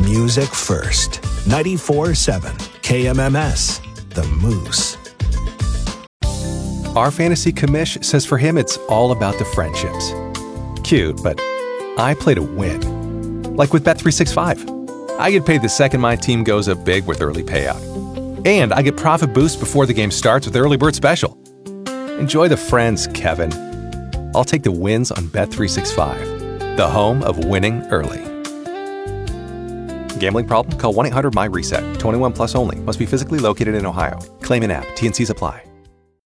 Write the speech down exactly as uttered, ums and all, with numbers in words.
music first. ninety-four point seven K M M S, The Moose. Our fantasy commish says for him it's all about the friendships. Cute, but I play to win. Like with Bet three sixty-five. I get paid the second my team goes up big with early payout. And I get profit boost before the game starts with Early Bird Special. Enjoy the friends, Kevin. I'll take the wins on Bet three sixty-five, the home of winning early. Gambling problem? Call one eight hundred M Y RESET. twenty-one plus only. Must be physically located in Ohio. Claim in app. T N Cs apply.